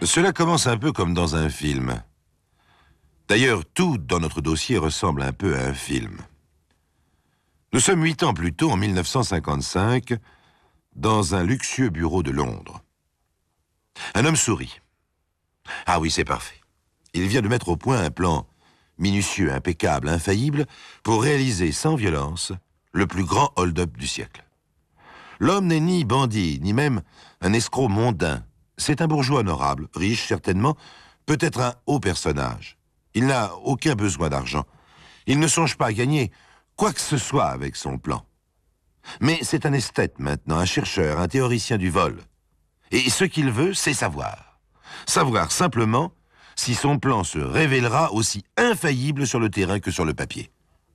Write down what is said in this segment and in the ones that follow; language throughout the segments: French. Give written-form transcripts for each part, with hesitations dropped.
Cela commence un peu comme dans un film. D'ailleurs, tout dans notre dossier ressemble un peu à un film. Nous sommes 8 ans plus tôt, en 1955, dans un luxueux bureau de Londres. Un homme sourit. Ah oui, c'est parfait. Il vient de mettre au point un plan minutieux, impeccable, infaillible, pour réaliser sans violence le plus grand hold-up du siècle. L'homme n'est ni bandit, ni même un escroc mondain. C'est un bourgeois honorable, riche certainement, peut-être un haut personnage. Il n'a aucun besoin d'argent. Il ne songe pas à gagner quoi que ce soit avec son plan. Mais c'est un esthète maintenant, un chercheur, un théoricien du vol. Et ce qu'il veut, c'est savoir. Savoir simplement si son plan se révélera aussi infaillible sur le terrain que sur le papier.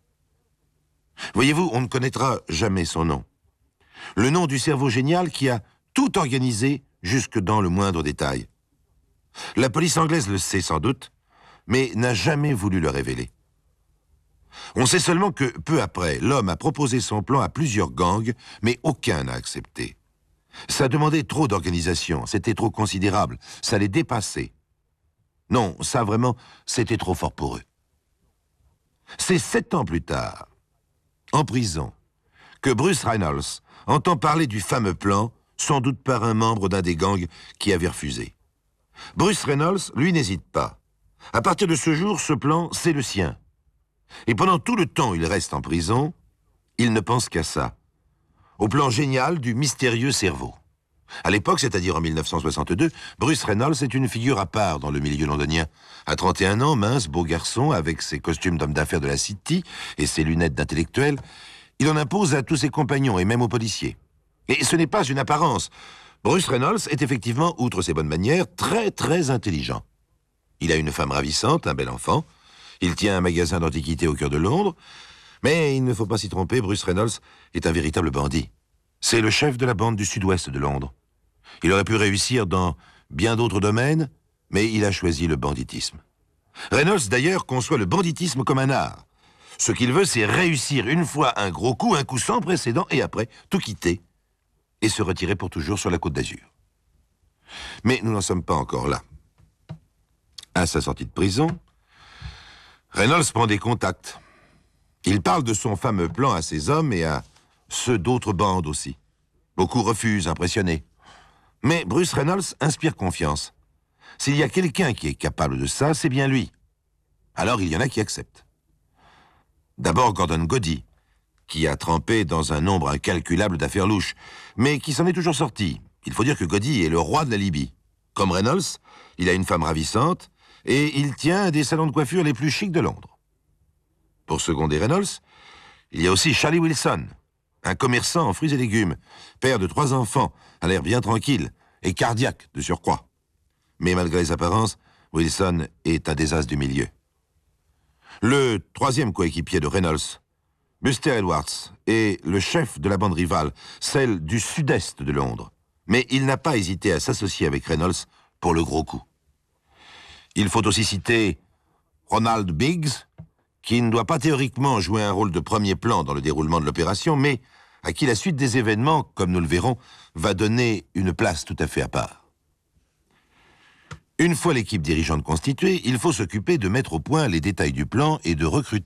Voyez-vous, on ne connaîtra jamais son nom. Le nom du cerveau génial qui a tout organisé jusque dans le moindre détail. La police anglaise le sait sans doute, mais n'a jamais voulu le révéler. On sait seulement que, peu après, l'homme a proposé son plan à plusieurs gangs, mais aucun n'a accepté. Ça demandait trop d'organisation, c'était trop considérable, ça les dépassait. Non, ça vraiment, c'était trop fort pour eux. C'est 7 ans plus tard, en prison, que Bruce Reynolds entend parler du fameux plan, sans doute par un membre d'un des gangs qui avait refusé. Bruce Reynolds, lui, n'hésite pas. À partir de ce jour, ce plan, c'est le sien. Et pendant tout le temps où il reste en prison, il ne pense qu'à ça. Au plan génial du mystérieux cerveau. À l'époque, c'est-à-dire en 1962, Bruce Reynolds est une figure à part dans le milieu londonien. À 31 ans, mince, beau garçon, avec ses costumes d'homme d'affaires de la City et ses lunettes d'intellectuel, il en impose à tous ses compagnons et même aux policiers. Et ce n'est pas une apparence. Bruce Reynolds est effectivement, outre ses bonnes manières, très très intelligent. Il a une femme ravissante, un bel enfant. Il tient un magasin d'antiquités au cœur de Londres. Mais il ne faut pas s'y tromper, Bruce Reynolds est un véritable bandit. C'est le chef de la bande du sud-ouest de Londres. Il aurait pu réussir dans bien d'autres domaines, mais il a choisi le banditisme. Reynolds, d'ailleurs, conçoit le banditisme comme un art. Ce qu'il veut, c'est réussir une fois un gros coup, un coup sans précédent, et après, tout quitter et se retirer pour toujours sur la Côte d'Azur. Mais nous n'en sommes pas encore là. À sa sortie de prison, Reynolds prend des contacts. Il parle de son fameux plan à ses hommes et à ceux d'autres bandes aussi. Beaucoup refusent, impressionnés. Mais Bruce Reynolds inspire confiance. S'il y a quelqu'un qui est capable de ça, c'est bien lui. Alors il y en a qui acceptent. D'abord Gordon Goddy, qui a trempé dans un nombre incalculable d'affaires louches, mais qui s'en est toujours sorti. Il faut dire que Goddy est le roi de la Libye. Comme Reynolds, il a une femme ravissante, et il tient un des salons de coiffure les plus chics de Londres. Pour seconder Reynolds, il y a aussi Charlie Wilson, un commerçant en fruits et légumes, père de 3 enfants, à l'air bien tranquille, et cardiaque de surcroît. Mais malgré les apparences, Wilson est un des as du milieu. Le 3e coéquipier de Reynolds, Buster Edwards, est le chef de la bande rivale, celle du sud-est de Londres. Mais il n'a pas hésité à s'associer avec Reynolds pour le gros coup. Il faut aussi citer Ronald Biggs, qui ne doit pas théoriquement jouer un rôle de premier plan dans le déroulement de l'opération, mais à qui la suite des événements, comme nous le verrons, va donner une place tout à fait à part. Une fois l'équipe dirigeante constituée, il faut s'occuper de mettre au point les détails du plan et de recruter